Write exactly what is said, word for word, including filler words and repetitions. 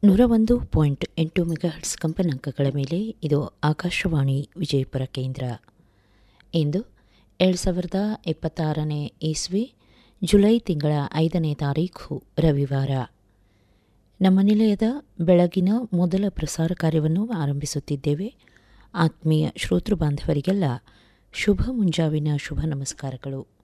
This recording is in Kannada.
ನೂರ ಒಂದು ಪಾಯಿಂಟ್ ಎಂಟು ಮೆಗಾಹರ್ಟ್ಸ್ ಕಂಪನಾಂಕಗಳ ಮೇಲೆ ಇದು ಆಕಾಶವಾಣಿ ವಿಜಯಪುರ ಕೇಂದ್ರ. ಇಂದು ಎರಡು ಸಾವಿರದ ಇಪ್ಪತ್ತಾರನೇ ಇಸ್ವಿ ಜುಲೈ ತಿಂಗಳ ಐದನೇ ತಾರೀಖು ರವಿವಾರ. ನಮ್ಮ ನಿಲಯದ ಬೆಳಗಿನ ಮೊದಲ ಪ್ರಸಾರ ಕಾರ್ಯವನ್ನು ಆರಂಭಿಸುತ್ತಿದ್ದೇವೆ. ಆತ್ಮೀಯ ಶ್ರೋತೃ ಬಾಂಧವರಿಗೆಲ್ಲ ಶುಭ ಮುಂಜಾವಿನ ಶುಭ ನಮಸ್ಕಾರಗಳು.